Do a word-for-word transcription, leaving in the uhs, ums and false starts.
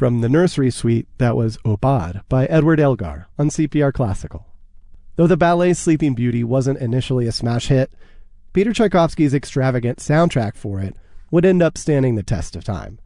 From the nursery suite, that was Aubade by Edward Elgar on C P R Classical. Though the ballet's Sleeping Beauty wasn't initially a smash hit, Peter Tchaikovsky's extravagant soundtrack for it would end up standing the test of time.